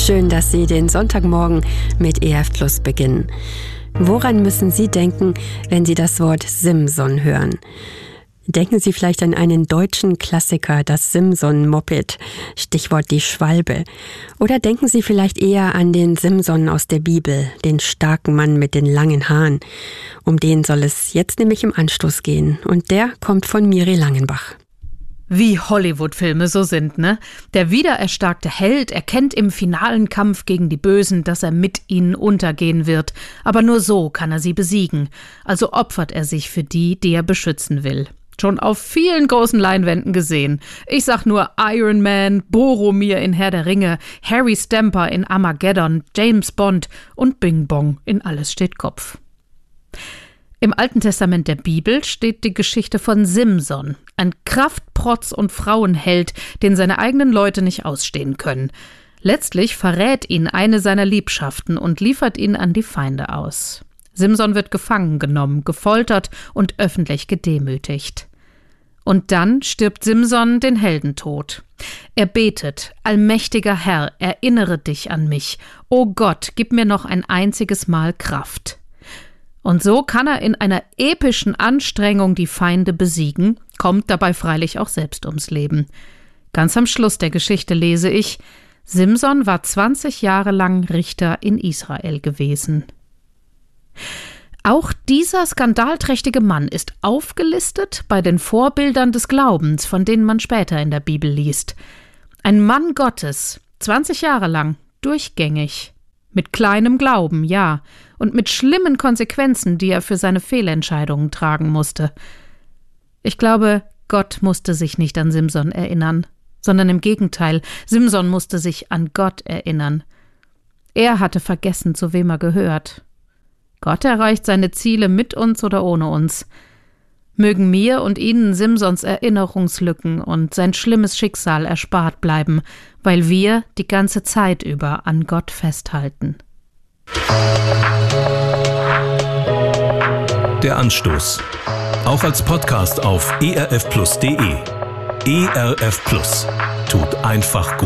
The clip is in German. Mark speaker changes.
Speaker 1: Schön, dass Sie den Sonntagmorgen mit ERF Plus beginnen. Woran müssen Sie denken, wenn Sie das Wort Simson hören? Denken Sie vielleicht an einen deutschen Klassiker, das Simson-Moped, Stichwort die Schwalbe. Oder denken Sie vielleicht eher an den Simson aus der Bibel, den starken Mann mit den langen Haaren. Um den soll es jetzt nämlich im Anstoß gehen. Und der kommt von Miri Langenbach.
Speaker 2: Wie Hollywood-Filme so sind, ne? Der wiedererstarkte Held erkennt im finalen Kampf gegen die Bösen, dass er mit ihnen untergehen wird. Aber nur so kann er sie besiegen. Also opfert er sich für die, die er beschützen will. Schon auf vielen großen Leinwänden gesehen. Ich sag nur Iron Man, Boromir in Herr der Ringe, Harry Stamper in Armageddon, James Bond und Bing Bong in Alles steht Kopf. Im Alten Testament der Bibel steht die Geschichte von Simson, ein Kraftprotz und Frauenheld, den seine eigenen Leute nicht ausstehen können. Letztlich verrät ihn eine seiner Liebschaften und liefert ihn an die Feinde aus. Simson wird gefangen genommen, gefoltert und öffentlich gedemütigt. Und dann stirbt Simson den Heldentod. Er betet: Allmächtiger Herr, erinnere dich an mich. O Gott, gib mir noch ein einziges Mal Kraft. Und so kann er in einer epischen Anstrengung die Feinde besiegen, kommt dabei freilich auch selbst ums Leben. Ganz am Schluss der Geschichte lese ich: Simson war 20 Jahre lang Richter in Israel gewesen. Auch dieser skandalträchtige Mann ist aufgelistet bei den Vorbildern des Glaubens, von denen man später in der Bibel liest. Ein Mann Gottes, 20 Jahre lang, durchgängig. Mit kleinem Glauben, ja, und mit schlimmen Konsequenzen, die er für seine Fehlentscheidungen tragen musste. Ich glaube, Gott musste sich nicht an Simson erinnern, sondern im Gegenteil, Simson musste sich an Gott erinnern. Er hatte vergessen, zu wem er gehört. Gott erreicht seine Ziele mit uns oder ohne uns. Mögen mir und Ihnen Simsons Erinnerungslücken und sein schlimmes Schicksal erspart bleiben, weil wir die ganze Zeit über an Gott festhalten.
Speaker 3: Der Anstoß. Auch als Podcast auf erfplus.de. ERF Plus. Tut einfach gut.